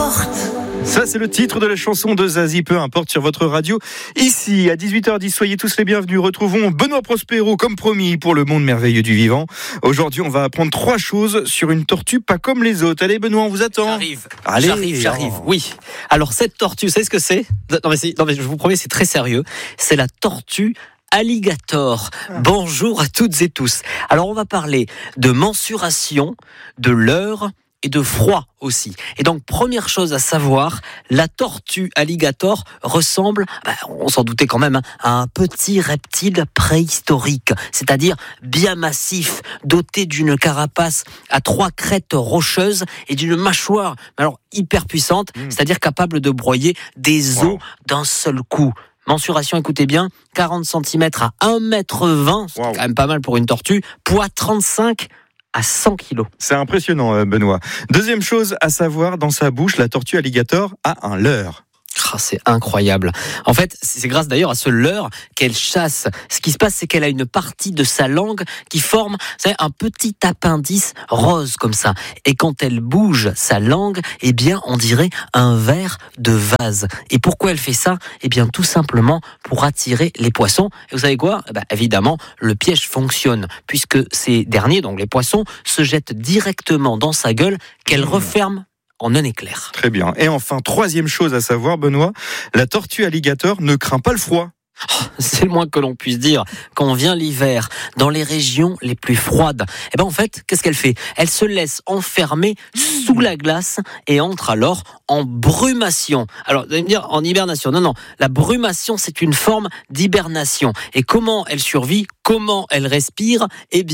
importe. Ça, c'est le titre de la chanson de Zazie, peu importe, sur votre radio. Ici, à 18h10, soyez tous les bienvenus. Retrouvons Benoît Prospero, comme promis, pour le monde merveilleux du vivant. Aujourd'hui, on va apprendre 3 choses sur une tortue pas comme les autres. Allez, Benoît, on vous attend. J'arrive. Oui. Alors, cette tortue, vous savez ce que c'est ? Non, mais je vous promets, c'est très sérieux. C'est la tortue alligator. Bonjour à toutes et tous. Alors, on va parler de mensuration, de l'heure et de froid aussi. Et donc, première chose à savoir, la tortue alligator ressemble, on s'en doutait quand même, à un petit reptile préhistorique, c'est-à-dire bien massif, doté d'une carapace à 3 crêtes rocheuses et d'une mâchoire hyper puissante, c'est-à-dire capable de broyer des os d'un seul coup. Mensuration, écoutez bien, 40 cm à 1,20 m, c'est quand même pas mal pour une tortue, poids 35 à 100 kilos. C'est impressionnant, Benoît. Deuxième chose à savoir, dans sa bouche, la tortue alligator a un leurre. C'est incroyable. En fait, c'est grâce d'ailleurs à ce leurre qu'elle chasse. Ce qui se passe, c'est qu'elle a une partie de sa langue qui forme, vous savez, un petit appendice rose comme ça. Et quand elle bouge sa langue, on dirait un verre de vase. Et pourquoi elle fait ça ? Tout simplement pour attirer les poissons. Et vous savez quoi ? Évidemment, le piège fonctionne puisque ces derniers, donc les poissons, se jettent directement dans sa gueule qu'elle referme en un éclair. Très bien. Et enfin, 3e chose à savoir, Benoît, la tortue alligator ne craint pas le froid. C'est le moins que l'on puisse dire. Quand vient l'hiver, dans les régions les plus froides, en fait, qu'est-ce qu'elle fait ? Elle se laisse enfermer sous la glace et entre alors en brumation. Alors, vous allez me dire en hibernation. Non, la brumation, c'est une forme d'hibernation. Et comment elle survit ? Comment elle respire ?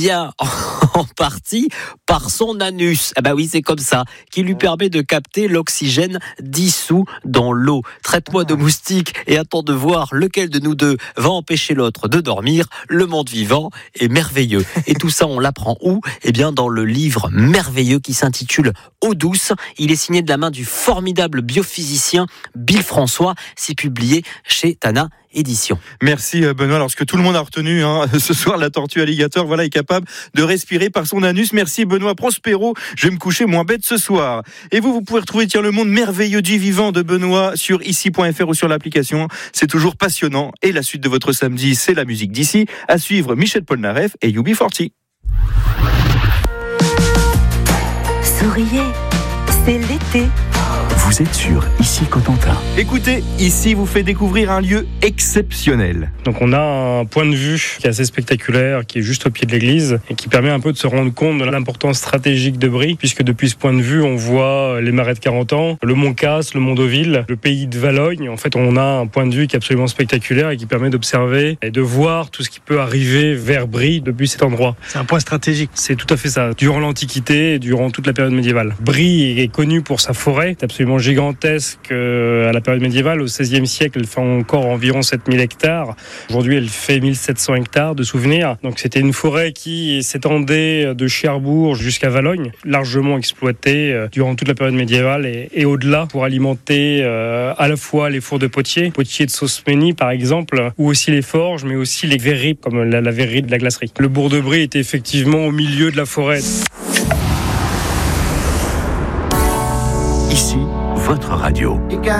En partie par son anus. Oui, c'est comme ça, qui lui permet de capter l'oxygène dissous dans l'eau. Traite-moi de moustique et attends de voir lequel de nous deux va empêcher l'autre de dormir. Le monde vivant est merveilleux. Et tout ça, on l'apprend où ? Dans le livre merveilleux qui s'intitule Eau douce. Il est signé de la main du formidable biophysicien Bill François. C'est publié chez Tana Édition. Merci Benoît. Alors, ce que tout le monde a retenu ce soir, la tortue alligator est capable de respirer par son anus. Merci Benoît Prospero. Je vais me coucher moins bête ce soir. Et vous pouvez retrouver le monde merveilleux du vivant de Benoît sur ici.fr ou sur l'application. C'est toujours passionnant. Et la suite de votre samedi, c'est la musique d'ici. À suivre, Michel Polnareff et UB40. Souriez, c'est l'été. Vous êtes sur Ici Cotentin. Écoutez, ici vous fait découvrir un lieu exceptionnel. Donc on a un point de vue qui est assez spectaculaire, qui est juste au pied de l'église et qui permet un peu de se rendre compte de l'importance stratégique de Brie, puisque depuis ce point de vue, on voit les marais de Carentan, le Mont Casse, le Mont Deauville, le pays de Valogne. En fait, on a un point de vue qui est absolument spectaculaire et qui permet d'observer et de voir tout ce qui peut arriver vers Brie depuis cet endroit. C'est un point stratégique. C'est tout à fait ça. Durant l'Antiquité et durant toute la période médiévale. Brie est connue pour sa forêt, c'est absolument gigantesque à la période médiévale. Au XVIe siècle, elle fait encore environ 7000 hectares. Aujourd'hui, elle fait 1700 hectares de souvenirs. Donc, c'était une forêt qui s'étendait de Cherbourg jusqu'à Valogne, largement exploitée durant toute la période médiévale et au-delà pour alimenter à la fois les fours de potiers de Sausmény par exemple, ou aussi les forges, mais aussi les verreries, comme la verrerie de la glacerie. Le bourg de Brie était effectivement au milieu de la forêt. Ici, votre radio.